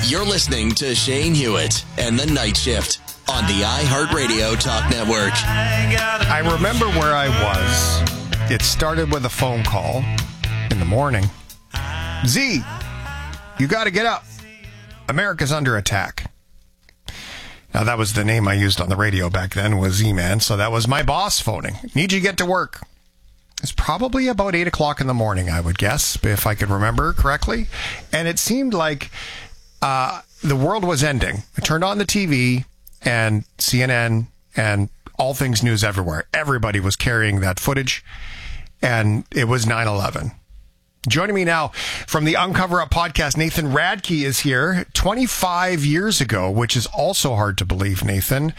You're listening to Shane Hewitt and the Night Shift on the iHeartRadio Talk Network. I remember where I was. It started with a phone call in the morning. Z, you got to get up. America's under attack. Now, that was the name I used on the radio back then, was Z-Man. So that was my boss phoning. Need you to get to work. It's probably about 8 o'clock in the morning, I would guess, if I could remember correctly. And it seemed like the world was ending. I turned on the TV and CNN and All Things News everywhere. Everybody was carrying that footage, and it was 9/11. Joining me now from the Uncover Up podcast, Nathan Radke is here. 25 years ago, which is also hard to believe, Nathan.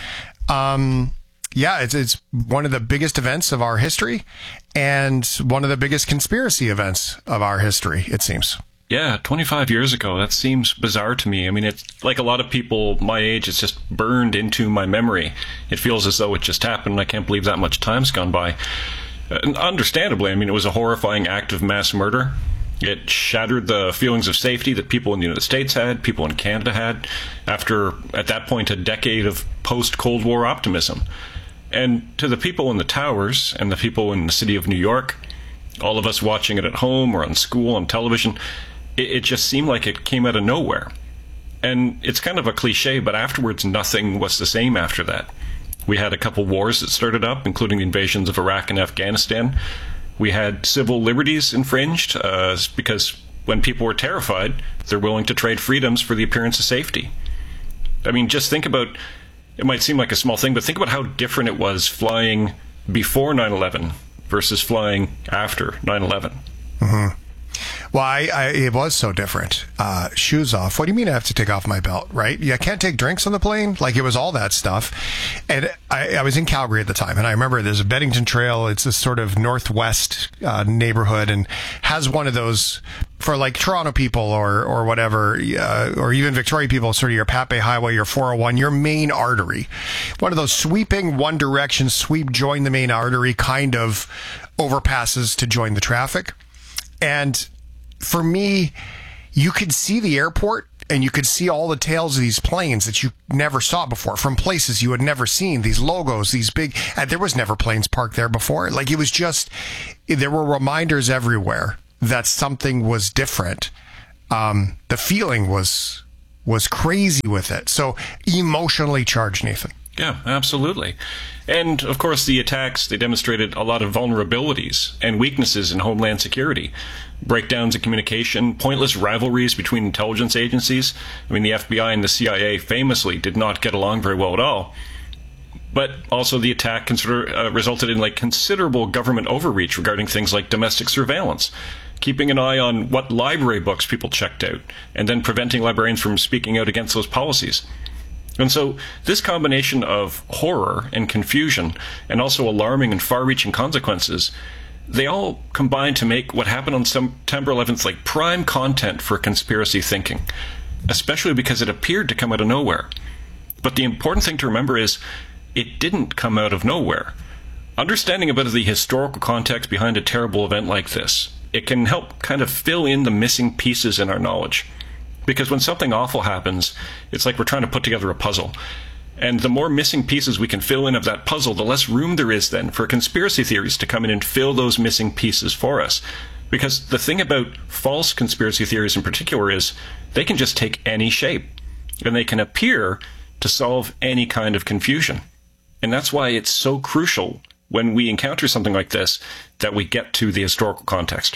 It's one of the biggest events of our history and one of the biggest conspiracy events of our history, it seems. Yeah, 25 years ago. That seems bizarre to me. I mean, it's like a lot of people my age, it's just burned into my memory. It feels as though it just happened. I can't believe that much time's gone by. Understandably, I mean, it was a horrifying act of mass murder. It shattered the feelings of safety that people in the United States had, people in Canada had, after, at that point, a decade of post-Cold War optimism. And to the people in the towers and the people in the city of New York, all of us watching it at home or on school, on television, it just seemed like it came out of nowhere. And it's kind of a cliche, but afterwards, nothing was the same after that. We had a couple wars that started up, including the invasions of Iraq and Afghanistan. We had civil liberties infringed because when people were terrified, they're willing to trade freedoms for the appearance of safety. I mean, just think about, it might seem like a small thing, but think about how different it was flying before 9/11 versus flying after 9/11. Mm-hmm. Well, it was so different. Shoes off. What do you mean I have to take off my belt, right? I can't take drinks on the plane? Like, it was all that stuff. And I was in Calgary at the time, and I remember there's a Beddington Trail. It's this sort of northwest neighborhood, and has one of those, for like Toronto people or whatever, or even Victoria people, sort of your Pat Bay Highway, your 401, your main artery. One of those sweeping one direction, join the main artery kind of overpasses to join the traffic. And for me, you could see the airport and you could see all the tails of these planes that you never saw before from places you had never seen. These logos, these big, and there was never planes parked there before. Like, it was just, there were reminders everywhere that something was different. The feeling was crazy with it. So emotionally charged, Nathan. Yeah, absolutely. And, of course, the attacks, they demonstrated a lot of vulnerabilities and weaknesses in homeland security. Breakdowns in communication, pointless rivalries between intelligence agencies. I mean, the FBI and the CIA famously did not get along very well at all. But also the attack resulted in considerable government overreach regarding things like domestic surveillance, keeping an eye on what library books people checked out, and then preventing librarians from speaking out against those policies. And so this combination of horror and confusion and also alarming and far-reaching consequences, they all combine to make what happened on September 11th like prime content for conspiracy thinking, especially because it appeared to come out of nowhere. But the important thing to remember is it didn't come out of nowhere. Understanding a bit of the historical context behind a terrible event like this, it can help kind of fill in the missing pieces in our knowledge. Because when something awful happens, it's like we're trying to put together a puzzle. And the more missing pieces we can fill in of that puzzle, the less room there is then for conspiracy theories to come in and fill those missing pieces for us. Because the thing about false conspiracy theories in particular is they can just take any shape. And they can appear to solve any kind of confusion. And that's why it's so crucial when we encounter something like this that we get to the historical context.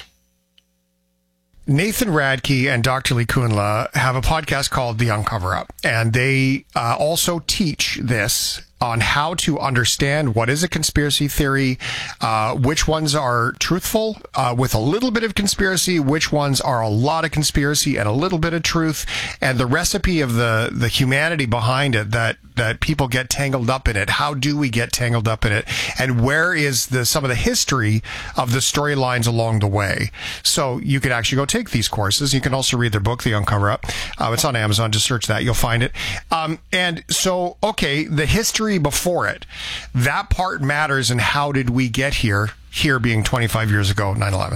Nathan Radke and Dr. Lee Kunla have a podcast called The Uncover Up, and they also teach this on how to understand what is a conspiracy theory, which ones are truthful with a little bit of conspiracy, which ones are a lot of conspiracy and a little bit of truth, and the recipe of the humanity behind it that people get tangled up in it. How do we get tangled up in it? And where is some of the history of the storylines along the way? So you could actually go take these courses. You can also read their book, The Uncover Up. It's on Amazon. Just search that. You'll find it. And so, okay, the history before it, that part matters. And how did we get here being 25 years ago, 9/11?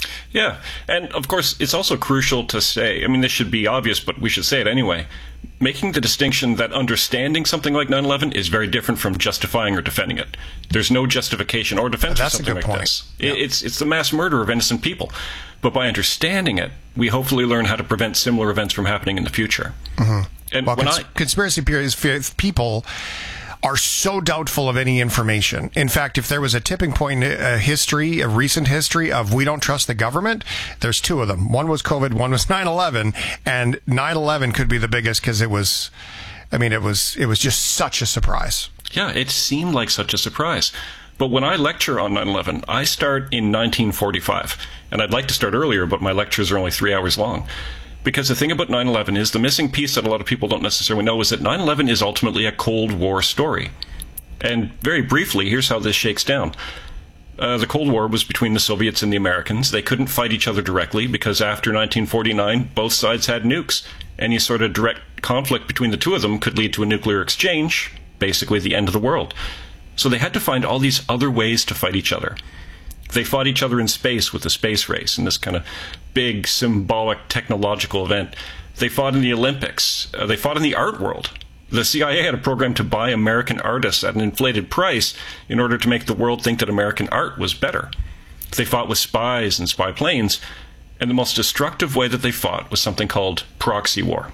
Yeah, and of course, it's also crucial to say, I mean, this should be obvious, but we should say it anyway, making the distinction that understanding something like 9/11 is very different from justifying or defending it. There's no justification or defense for something like this. Yeah. It's the mass murder of innocent people. But by understanding it, we hopefully learn how to prevent similar events from happening in the future. Mm-hmm. And well, conspiracy people are so doubtful of any information. In fact, if there was a tipping point in a recent history of we don't trust the government, there's two of them. One was COVID, one was 9/11, and 9/11 could be the biggest because it was just such a surprise. Yeah, it seemed like such a surprise. But when I lecture on 9/11, I start in 1945. And I'd like to start earlier, but my lectures are only 3 hours long. Because the thing about 9/11 is the missing piece that a lot of people don't necessarily know is that 9/11 is ultimately a Cold War story. And very briefly, here's how this shakes down. The Cold War was between the Soviets and the Americans. They couldn't fight each other directly because after 1949, both sides had nukes. Any sort of direct conflict between the two of them could lead to a nuclear exchange, basically the end of the world. So they had to find all these other ways to fight each other. They fought each other in space with the space race in this kind of big, symbolic, technological event. They fought in the Olympics. They fought in the art world. The CIA had a program to buy American artists at an inflated price in order to make the world think that American art was better. They fought with spies and spy planes, and the most destructive way that they fought was something called proxy war.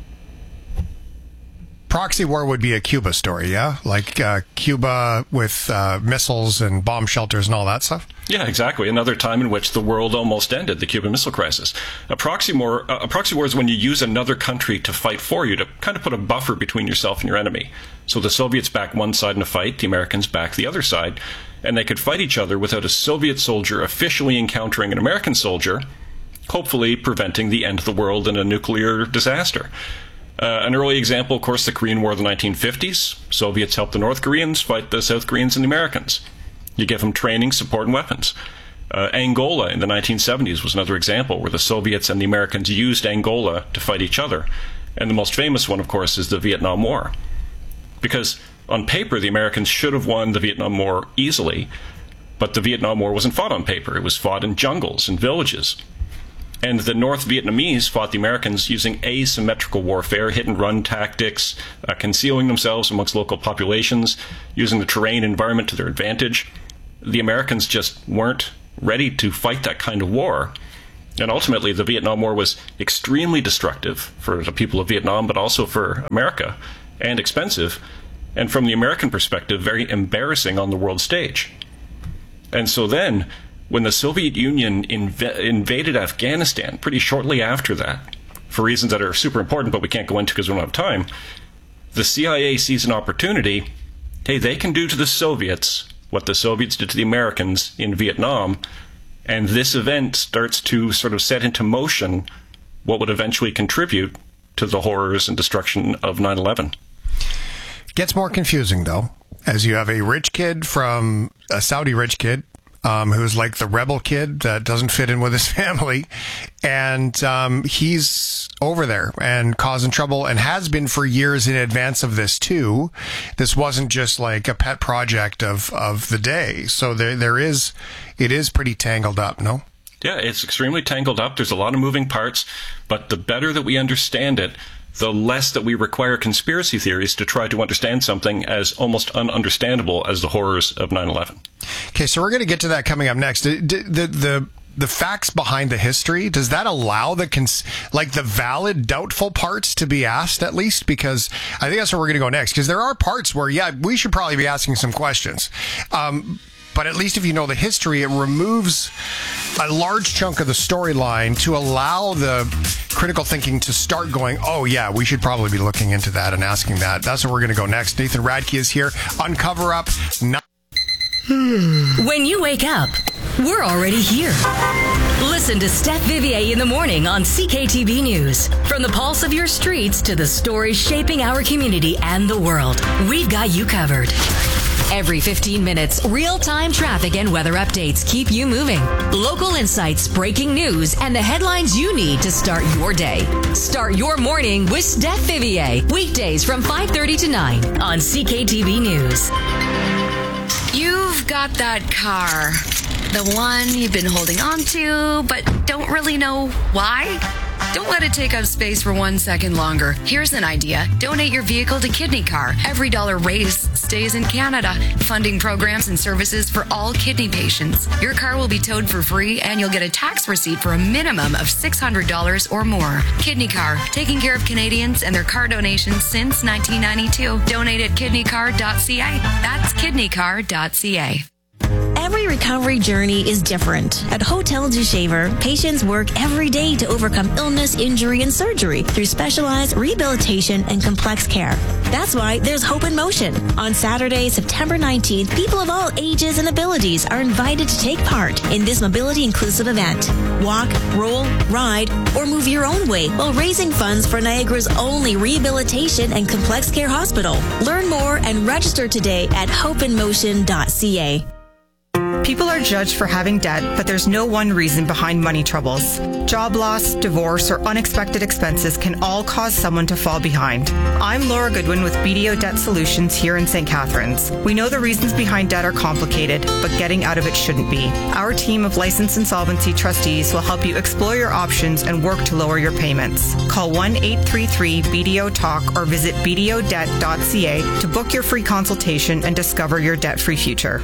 Proxy war would be a Cuba story, yeah? Like Cuba with missiles and bomb shelters and all that stuff? Yeah, exactly. Another time in which the world almost ended, the Cuban Missile Crisis. A proxy war is when you use another country to fight for you, to kind of put a buffer between yourself and your enemy. So the Soviets back one side in a fight, the Americans back the other side, and they could fight each other without a Soviet soldier officially encountering an American soldier, hopefully preventing the end of the world and a nuclear disaster. An early example, of course, the Korean War of the 1950s. Soviets helped the North Koreans fight the South Koreans and the Americans. You give them training, support, and weapons. Angola in the 1970s was another example where the Soviets and the Americans used Angola to fight each other. And the most famous one, of course, is the Vietnam War. Because on paper, the Americans should have won the Vietnam War easily, but the Vietnam War wasn't fought on paper. It was fought in jungles and villages. And the North Vietnamese fought the Americans using asymmetrical warfare, hit-and-run tactics, concealing themselves amongst local populations, using the terrain environment to their advantage. The Americans just weren't ready to fight that kind of war. And ultimately, the Vietnam War was extremely destructive for the people of Vietnam, but also for America, and expensive. And from the American perspective, very embarrassing on the world stage. And so then, when the Soviet Union invaded Afghanistan pretty shortly after that, for reasons that are super important but we can't go into because we don't have time, the CIA sees an opportunity. Hey, they can do to the Soviets what the Soviets did to the Americans in Vietnam, and this event starts to sort of set into motion what would eventually contribute to the horrors and destruction of 9/11. Gets more confusing, though, as you have a rich kid from a Saudi rich kid, who's like the rebel kid that doesn't fit in with his family. And he's over there and causing trouble and has been for years in advance of this, too. This wasn't just like a pet project of the day. So it is pretty tangled up, no? Yeah, it's extremely tangled up. There's a lot of moving parts. But the better that we understand it, the less that we require conspiracy theories to try to understand something as almost ununderstandable as the horrors of 9/11. Okay, so we're going to get to that coming up next. The facts behind the history, does that allow the valid, doubtful parts to be asked at least? Because I think that's where we're going to go next. Because there are parts where, yeah, we should probably be asking some questions. But at least if you know the history, it removes a large chunk of the storyline to allow the critical thinking to start going, oh, yeah, we should probably be looking into that and asking that. That's where we're going to go next. Nathan Radke is here on Cover Up. When you wake up, we're already here. Listen to Steph Vivier in the morning on CKTB News. From the pulse of your streets to the stories shaping our community and the world, we've got you covered. Every 15 minutes, real-time traffic and weather updates keep you moving. Local insights, breaking news, and the headlines you need to start your day. Start your morning with Steph Vivier. Weekdays from 5:30 to 9 on CKTB News. You've got that car. The one you've been holding on to, but don't really know why? Don't let it take up space for 1 second longer. Here's an idea. Donate your vehicle to Kidney Car. Every dollar raised stays in Canada, funding programs and services for all kidney patients. Your car will be towed for free, and you'll get a tax receipt for a minimum of $600 or more. Kidney Car, taking care of Canadians and their car donations since 1992. Donate at kidneycar.ca. That's kidneycar.ca. Every recovery journey is different. At Hotel du Shaver, patients work every day to overcome illness, injury, and surgery through specialized rehabilitation and complex care. That's why there's Hope in Motion. On Saturday, September 19th, people of all ages and abilities are invited to take part in this mobility-inclusive event. Walk, roll, ride, or move your own way while raising funds for Niagara's only rehabilitation and complex care hospital. Learn more and register today at hopeinmotion.ca. People are judged for having debt, but there's no one reason behind money troubles. Job loss, divorce, or unexpected expenses can all cause someone to fall behind. I'm Laura Goodwin with BDO Debt Solutions here in St. Catharines. We know the reasons behind debt are complicated, but getting out of it shouldn't be. Our team of licensed insolvency trustees will help you explore your options and work to lower your payments. Call 1-833-BDO-TALK or visit bdodebt.ca to book your free consultation and discover your debt-free future.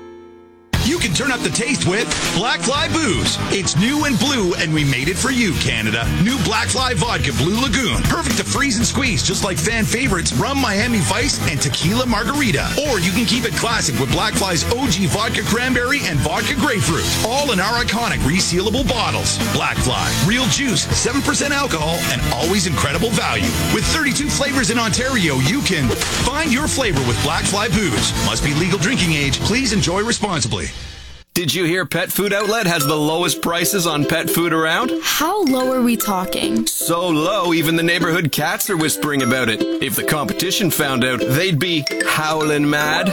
You can turn up the taste with Black Fly Booze. It's new and blue, and we made it for you, Canada. New Black Fly Vodka Blue Lagoon. Perfect to freeze and squeeze, just like fan favorites Rum Miami Vice and Tequila Margarita. Or you can keep it classic with Black Fly's OG Vodka Cranberry and Vodka Grapefruit. All in our iconic resealable bottles. Black Fly. Real juice, 7% alcohol, and always incredible value. With 32 flavors in Ontario, you can find your flavor with Black Fly Booze. Must be legal drinking age. Please enjoy responsibly. Did you hear Pet Food Outlet has the lowest prices on pet food around? How low are we talking? So low, even the neighborhood cats are whispering about it. If the competition found out, they'd be howling mad.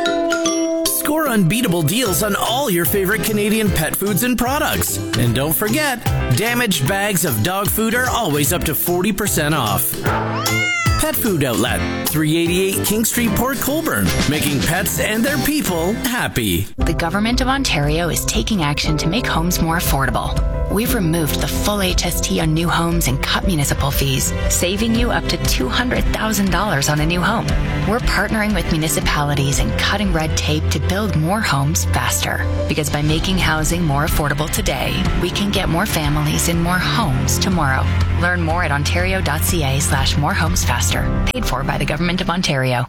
Score unbeatable deals on all your favorite Canadian pet foods and products. And don't forget, damaged bags of dog food are always up to 40% off. Pet Food Outlet, 388 King Street, Port Colborne, making pets and their people happy. The Government of Ontario is taking action to make homes more affordable. We've removed the full HST on new homes and cut municipal fees, saving you up to $200,000 on a new home. We're partnering with municipalities and cutting red tape to build more homes faster. Because by making housing more affordable today, we can get more families in more homes tomorrow. Learn more at ontario.ca/morehomesfaster. Paid for by the Government of Ontario.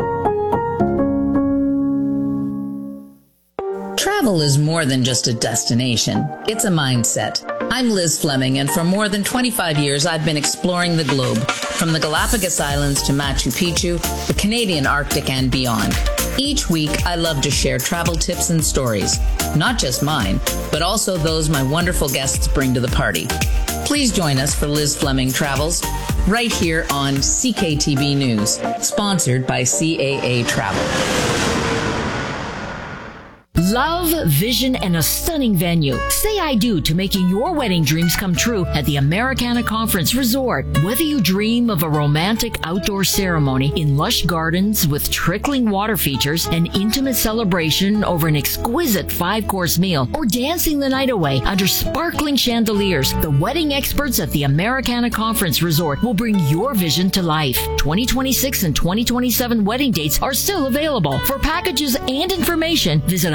Travel is more than just a destination. It's a mindset. I'm Liz Fleming, and for more than 25 years, I've been exploring the globe, from the Galapagos Islands to Machu Picchu, the Canadian Arctic, and beyond. Each week, I love to share travel tips and stories, not just mine, but also those my wonderful guests bring to the party. Please join us for Liz Fleming Travels, right here on CKTB News, sponsored by CAA Travel. Love, vision, and a stunning venue. Say I do to making your wedding dreams come true at the Americana Conference Resort. Whether you dream of a romantic outdoor ceremony in lush gardens with trickling water features, an intimate celebration over an exquisite 5-course meal, or dancing the night away under sparkling chandeliers, the wedding experts at the Americana Conference Resort will bring your vision to life. 2026 and 2027 wedding dates are still available. For packages and information, visit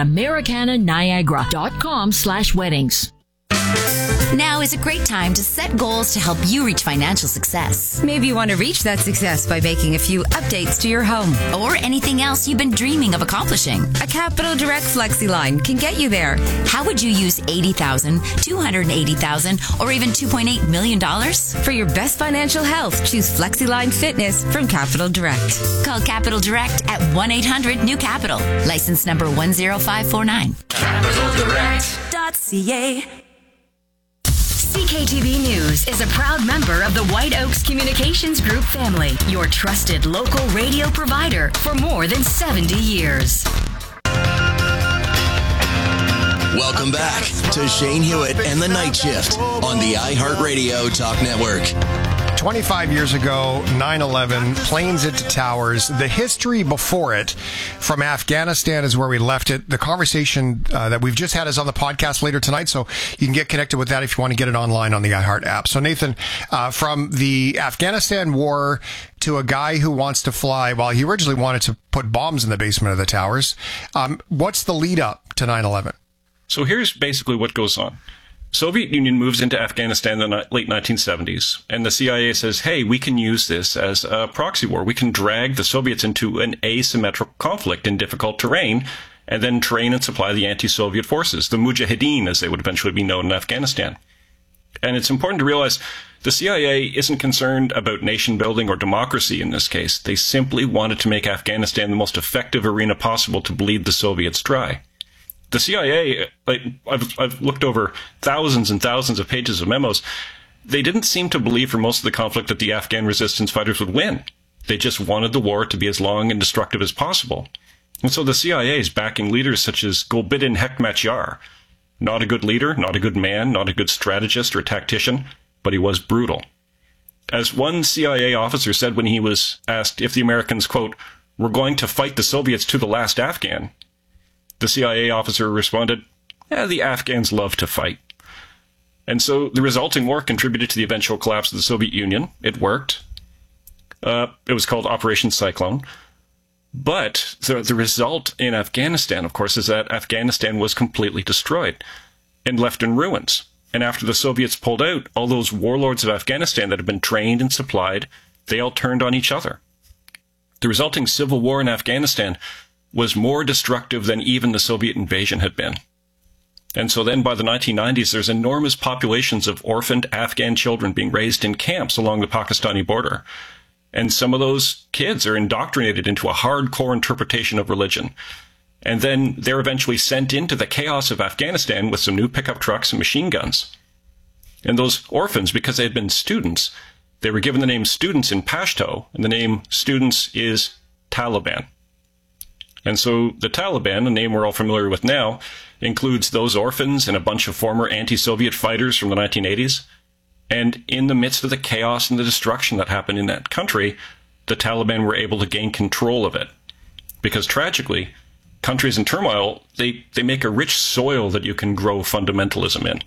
AmericanaNiagara.com/weddings. Now is a great time to set goals to help you reach financial success. Maybe you want to reach that success by making a few updates to your home. Or anything else you've been dreaming of accomplishing. A Capital Direct FlexiLine can get you there. How would you use $80,000, $280,000, or even $2.8 million? For your best financial health, choose FlexiLine Fitness from Capital Direct. Call Capital Direct at 1-800-NEW-CAPITAL. License number 10549. CapitalDirect.ca. CKTB News is a proud member of the White Oaks Communications Group family, your trusted local radio provider for more than 70 years. Welcome back to Shane Hewitt and the Night Shift on the iHeartRadio Talk Network. 25 years ago, 9/11, planes into towers. The history before it from Afghanistan is where we left it. The conversation that we've just had is on the podcast later tonight, so you can get connected with that if you want to get it online on the iHeart app. So Nathan, from the Afghanistan war to a guy who wants to fly, well, he originally wanted to put bombs in the basement of the towers. What's the lead up to 9/11? So here's basically what goes on. Soviet Union moves into Afghanistan in the late 1970s, and the CIA says, hey, we can use this as a proxy war. We can drag the Soviets into an asymmetrical conflict in difficult terrain, and then train and supply the anti-Soviet forces, the Mujahideen, as they would eventually be known in Afghanistan. And it's important to realize the CIA isn't concerned about nation building or democracy in this case. They simply wanted to make Afghanistan the most effective arena possible to bleed the Soviets dry. The CIA, I've looked over thousands and thousands of pages of memos. They didn't seem to believe for most of the conflict that the Afghan resistance fighters would win. They just wanted the war to be as long and destructive as possible. And so the CIA is backing leaders such as Gulbuddin Hekmatyar. Not a good leader, not a good man, not a good strategist or tactician, but he was brutal. As one CIA officer said when he was asked if the Americans, quote, were going to fight the Soviets to the last Afghan, the CIA officer responded, the Afghans love to fight. And so the resulting war contributed to the eventual collapse of the Soviet Union. It worked. It was called Operation Cyclone. But the result in Afghanistan, of course, is that Afghanistan was completely destroyed and left in ruins. And after the Soviets pulled out, all those warlords of Afghanistan that had been trained and supplied, they all turned on each other. The resulting civil war in Afghanistan was more destructive than even the Soviet invasion had been. And so then by the 1990s, there's enormous populations of orphaned Afghan children being raised in camps along the Pakistani border. And some of those kids are indoctrinated into a hardcore interpretation of religion. And then they're eventually sent into the chaos of Afghanistan with some new pickup trucks and machine guns. And those orphans, because they had been students, they were given the name students in Pashto, and the name students is Taliban. And so the Taliban, a name we're all familiar with now, includes those orphans and a bunch of former anti-Soviet fighters from the 1980s. And in the midst of the chaos and the destruction that happened in that country, the Taliban were able to gain control of it. Because tragically, countries in turmoil, they make a rich soil that you can grow fundamentalism in.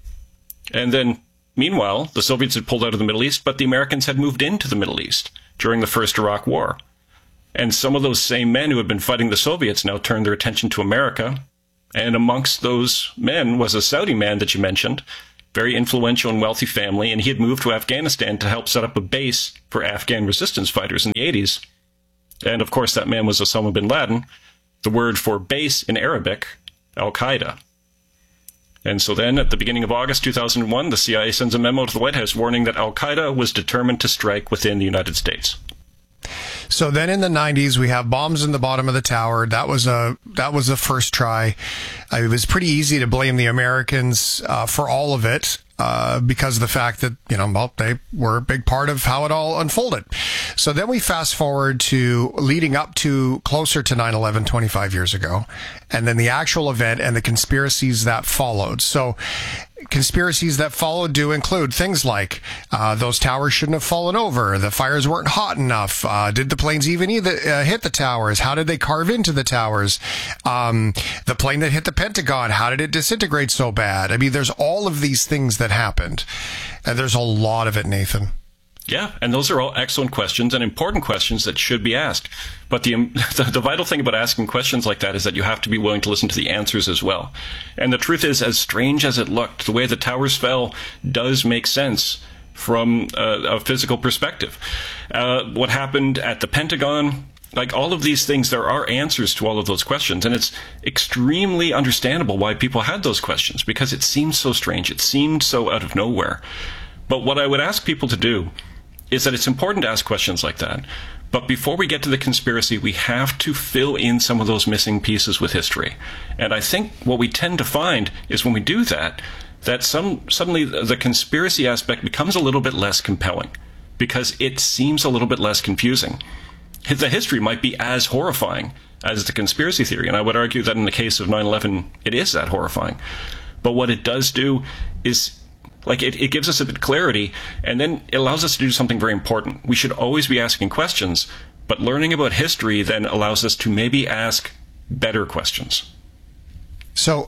And then, meanwhile, the Soviets had pulled out of the Middle East, but the Americans had moved into the Middle East during the first Iraq War. And some of those same men who had been fighting the Soviets now turned their attention to America. And amongst those men was a Saudi man that you mentioned, very influential and wealthy family, and he had moved to Afghanistan to help set up a base for Afghan resistance fighters in the 80s. And of course, that man was Osama bin Laden, the word for base in Arabic, Al-Qaeda. And so then, at the beginning of August 2001, the CIA sends a memo to the White House warning that Al-Qaeda was determined to strike within the United States. So then in the 90s, we have bombs in the bottom of the tower. That was the first try. It was pretty easy to blame the Americans for all of it because of the fact that, they were a big part of how it all unfolded. So then we fast forward to leading up to closer to 9/11 25 years ago, and then the actual event and the conspiracies that followed. So conspiracies that followed do include things like those towers shouldn't have fallen over, the fires weren't hot enough, did the planes even hit the towers, how did they carve into the towers, the plane that hit the Pentagon, how did it disintegrate so bad? I mean, there's all of these things that happened, and there's a lot of it, Nathan. Yeah, and those are all excellent questions and important questions that should be asked. But the vital thing about asking questions like that is that you have to be willing to listen to the answers as well. And the truth is, as strange as it looked, the way the towers fell does make sense from a physical perspective. What happened at the Pentagon, like all of these things, there are answers to all of those questions. And it's extremely understandable why people had those questions, because it seemed so strange. It seemed so out of nowhere. But what I would ask people to do is that it's important to ask questions like that. But before we get to the conspiracy, we have to fill in some of those missing pieces with history. And I think what we tend to find is when we do that, suddenly the conspiracy aspect becomes a little bit less compelling because it seems a little bit less confusing. The history might be as horrifying as the conspiracy theory, and I would argue that in the case of 9/11, it is that horrifying. But what it does do is Like, it gives us a bit of clarity, and then it allows us to do something very important. We should always be asking questions, but learning about history then allows us to maybe ask better questions. So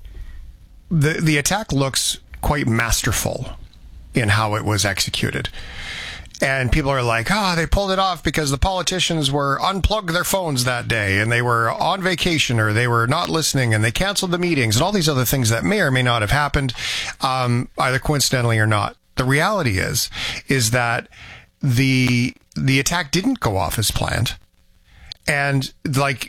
the attack looks quite masterful in how it was executed. And people are like, they pulled it off because the politicians were unplugged their phones that day and they were on vacation or they were not listening and they canceled the meetings and all these other things that may or may not have happened, either coincidentally or not. The reality is that the attack didn't go off as planned. And like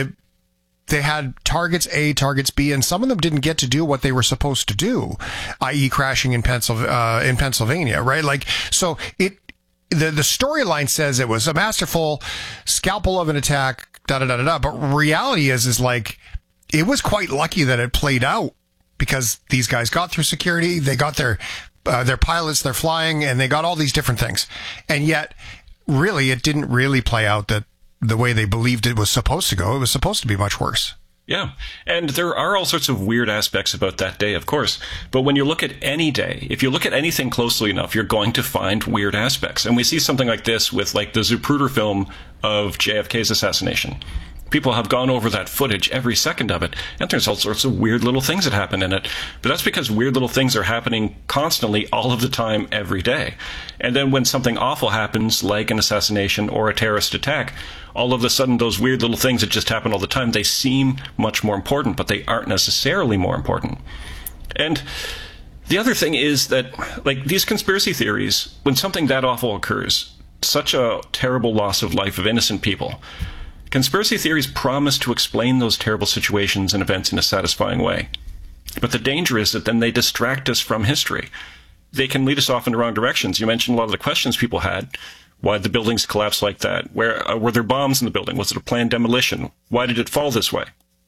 they had targets A, targets B, and some of them didn't get to do what they were supposed to do, i.e. crashing in Pennsylvania, right? Like, so the storyline says it was a masterful scalpel of an attack, da-da-da-da-da, but reality is like, it was quite lucky that it played out because these guys got through security, they got their pilots, they're flying, and they got all these different things. And yet, really, it didn't really play out that the way they believed it was supposed to go. It was supposed to be much worse. Yeah. And there are all sorts of weird aspects about that day, of course. But when you look at any day, if you look at anything closely enough, you're going to find weird aspects. And we see something like this with like the Zapruder film of JFK's assassination. People have gone over that footage, every second of it, and there's all sorts of weird little things that happen in it. But that's because weird little things are happening constantly, all of the time, every day. And then when something awful happens, like an assassination or a terrorist attack, all of a sudden those weird little things that just happen all the time, they seem much more important, but they aren't necessarily more important. And the other thing is that, like, these conspiracy theories, when something that awful occurs, such a terrible loss of life of innocent people, conspiracy theories promise to explain those terrible situations and events in a satisfying way. But the danger is that then they distract us from history. They can lead us off in the wrong directions. You mentioned a lot of the questions people had. Why did the buildings collapse like that? Were there bombs in the building? Was it a planned demolition? Why did it fall this way?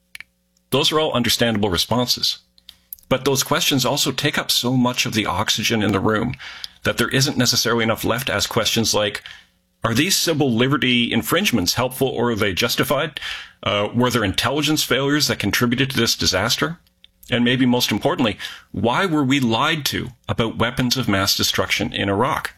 Those are all understandable responses. But those questions also take up so much of the oxygen in the room that there isn't necessarily enough left to ask questions like, are these civil liberty infringements helpful or are they justified? Were there intelligence failures that contributed to this disaster? And maybe most importantly, why were we lied to about weapons of mass destruction in Iraq?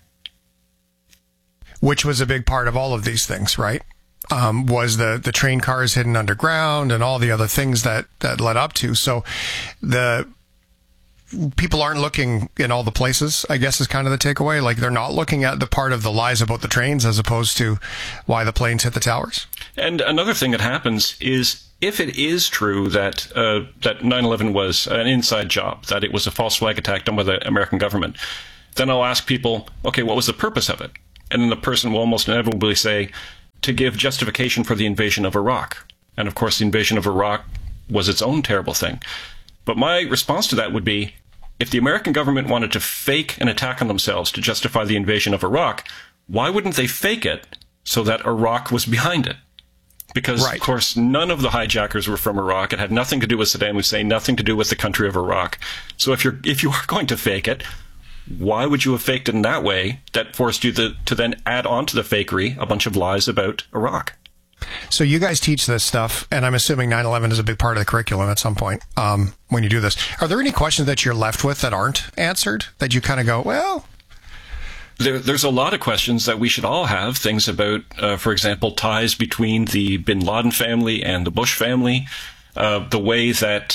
Which was a big part of all of these things, right? Was the train cars hidden underground and all the other things that led up to. So the people aren't looking in all the places, I guess, is kind of the takeaway. Like, they're not looking at the part of the lies about the trains as opposed to why the planes hit the towers. And another thing that happens is, if it is true that that 9/11 was an inside job, that it was a false flag attack done by the American government, then I'll ask people, okay, what was the purpose of it? And then the person will almost inevitably say, to give justification for the invasion of Iraq. And of course, the invasion of Iraq was its own terrible thing. But my response to that would be, if the American government wanted to fake an attack on themselves to justify the invasion of Iraq, why wouldn't they fake it so that Iraq was behind it? Because, Of course, none of the hijackers were from Iraq. It had nothing to do with Saddam Hussein, nothing to do with the country of Iraq. So if you are going to fake it, why would you have faked it in that way that forced you to then add on to the fakery a bunch of lies about Iraq? So you guys teach this stuff, and I'm assuming 9/11 is a big part of the curriculum at some point when you do this. Are there any questions that you're left with that aren't answered, that you kind of go, well... There's a lot of questions that we should all have. Things about, for example, ties between the Bin Laden family and the Bush family, the way that...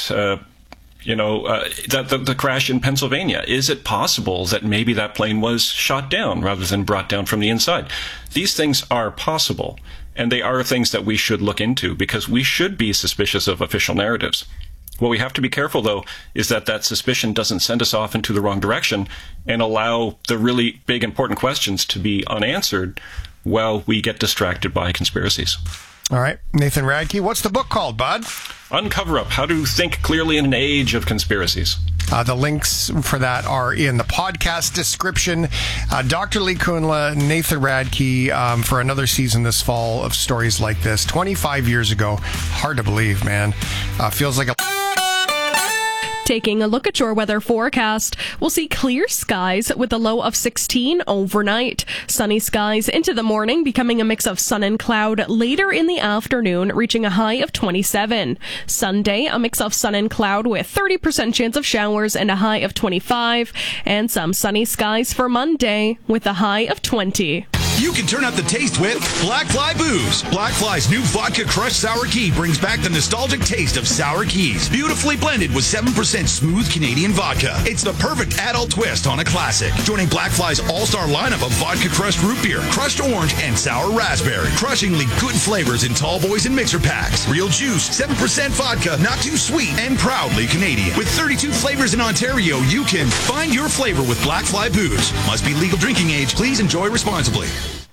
the crash in Pennsylvania. Is it possible that maybe that plane was shot down rather than brought down from the inside? These things are possible, and they are things that we should look into because we should be suspicious of official narratives. What we have to be careful, though, is that suspicion doesn't send us off into the wrong direction and allow the really big, important questions to be unanswered while we get distracted by conspiracies. All right. Nathan Radke, what's the book called, bud? Uncover Up, How to Think Clearly in an Age of Conspiracies. The links for that are in the podcast description. Dr. Lee Kunla, Nathan Radke, for another season this fall of stories like this. 25 years ago. Hard to believe, man. Feels like a... Taking a look at your weather forecast, we'll see clear skies with a low of 16 overnight. Sunny skies into the morning, becoming a mix of sun and cloud later in the afternoon, reaching a high of 27. Sunday, a mix of sun and cloud with 30% chance of showers and a high of 25. And some sunny skies for Monday with a high of 20. You can turn up the taste with Black Fly Booze. Black Fly's new vodka crushed sour key brings back the nostalgic taste of sour keys. Beautifully blended with 7% smooth Canadian vodka. It's the perfect adult twist on a classic. Joining Black Fly's all-star lineup of vodka crushed root beer, crushed orange, and sour raspberry. Crushingly good flavors in tall boys and mixer packs. Real juice, 7% vodka, not too sweet, and proudly Canadian. With 32 flavors in Ontario, you can find your flavor with Black Fly Booze. Must be legal drinking age. Please enjoy responsibly.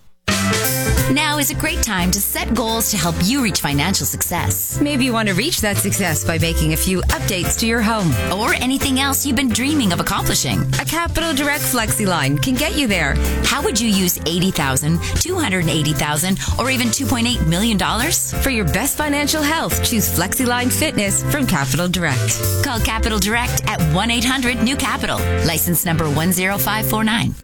Now is a great time to set goals to help you reach financial success. Maybe you want to reach that success by making a few updates to your home or anything else you've been dreaming of accomplishing. A Capital Direct Flexi line can get you there. How would you use $80,000, $280,000, or even $2.8 million? For your best financial health, choose FlexiLine Fitness from Capital Direct. Call Capital Direct at 1-800-NEW-CAPITAL. License number 10549.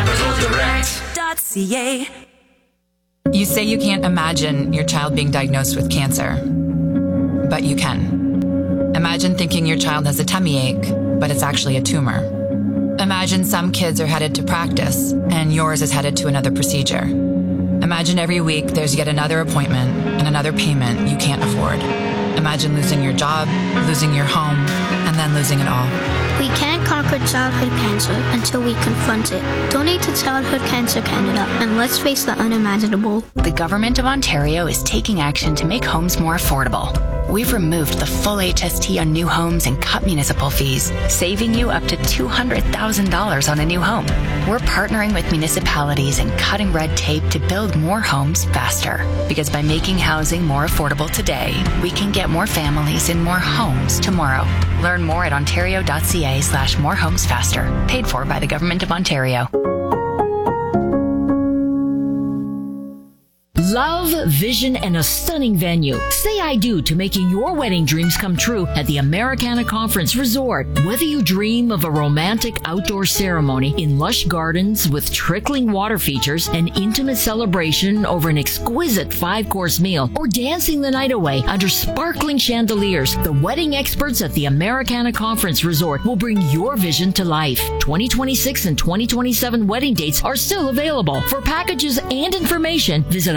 CapitalDirect.ca. You say you can't imagine your child being diagnosed with cancer, but you can. Imagine thinking your child has a tummy ache, but it's actually a tumor. Imagine some kids are headed to practice, and yours is headed to another procedure. Imagine every week there's yet another appointment and another payment you can't afford. Imagine losing your job, losing your home, and then losing it all. We can't conquer childhood cancer until we confront it. Donate to Childhood Cancer Canada, and let's face the unimaginable. The Government of Ontario is taking action to make homes more affordable. We've removed the full HST on new homes and cut municipal fees, saving you up to $200,000 on a new home. We're partnering with municipalities and cutting red tape to build more homes faster. Because by making housing more affordable today, we can get more families in more homes tomorrow. Learn more at ontario.ca/morehomesfaster. Paid for by the Government of Ontario. Love, vision, and a stunning venue. Say I do to making your wedding dreams come true at the Americana Conference Resort. Whether you dream of a romantic outdoor ceremony in lush gardens with trickling water features, an intimate celebration over an exquisite 5-course meal, or dancing the night away under sparkling chandeliers, the wedding experts at the Americana Conference Resort will bring your vision to life. 2026 and 2027 wedding dates are still available. For packages and information, visit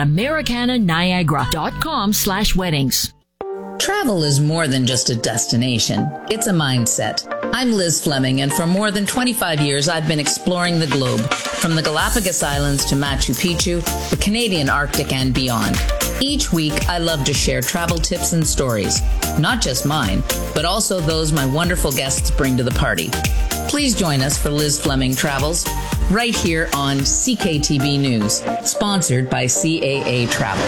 AmericanaNiagara.com/weddings. Travel is more than just a destination. It's a mindset. I'm Liz Fleming, and for more than 25 years, I've been exploring the globe, from the Galapagos Islands to Machu Picchu, the Canadian Arctic, and beyond. Each week, I love to share travel tips and stories, not just mine, but also those my wonderful guests bring to the party. Please join us for Liz Fleming Travels, right here on CKTB News, sponsored by CAA Travel.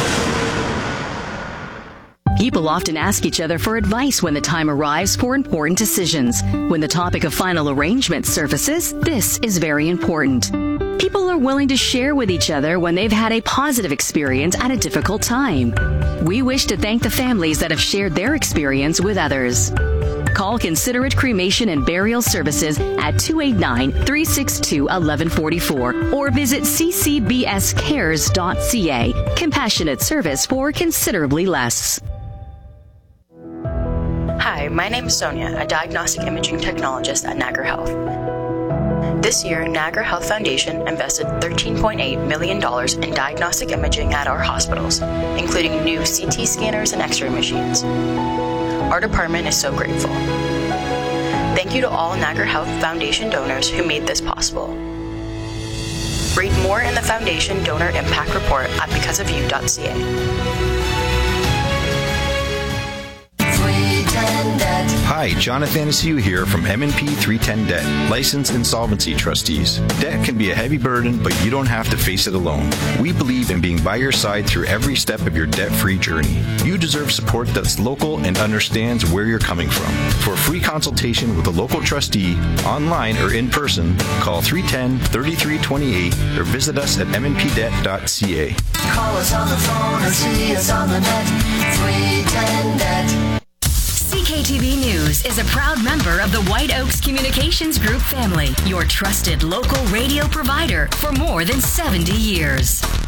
People often ask each other for advice when the time arrives for important decisions. When the topic of final arrangement surfaces, this is very important. People are willing to share with each other when they've had a positive experience at a difficult time. We wish to thank the families that have shared their experience with others. Call Considerate Cremation and Burial Services at 289-362-1144 or visit ccbscares.ca. Compassionate service for considerably less. Hi, my name is Sonia, a diagnostic imaging technologist at Niagara Health. This year, Niagara Health Foundation invested $13.8 million in diagnostic imaging at our hospitals, including new CT scanners and X-ray machines. Our department is so grateful. Thank you to all Niagara Health Foundation donors who made this possible. Read more in the Foundation Donor Impact Report at becauseofyou.ca. Hi, Jonathan Asiu here from M&P 310 Debt, licensed insolvency trustees. Debt can be a heavy burden, but you don't have to face it alone. We believe in being by your side through every step of your debt-free journey. You deserve support that's local and understands where you're coming from. For a free consultation with a local trustee, online or in person, call 310-3328 or visit us at mnpdebt.ca. Call us on the phone or see us on the net. 310 Debt. CKTB News is a proud member of the White Oaks Communications Group family, your trusted local radio provider for more than 70 years.